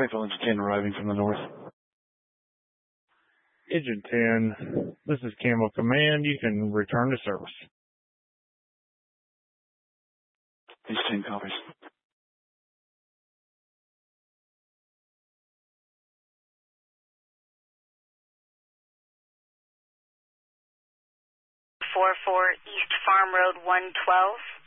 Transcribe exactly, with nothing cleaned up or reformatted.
Faithful Engine ten arriving from the north. Engine ten, this is Camo Command. You can return to service. Engine ten copies. four four East Farm Road one twelve.